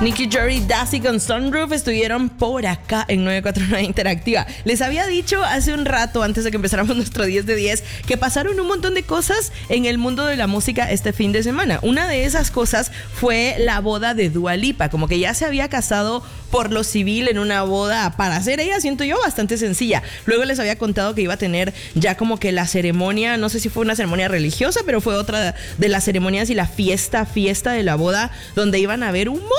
Nicky Jerry, Dazzy con Sunroof estuvieron por acá en 949 Interactiva. Les había dicho hace un rato, antes de que empezáramos nuestro 10 de 10, que pasaron un montón de cosas en el mundo de la música este fin de semana. Una de esas cosas fue la boda de Dua Lipa, como que ya se había casado por lo civil en una boda, para ser ella, siento yo, bastante sencilla. Luego les había contado que iba a tener ya como que la ceremonia, no sé si fue una ceremonia religiosa, pero fue otra de las ceremonias y la fiesta de la boda, donde iban a haber un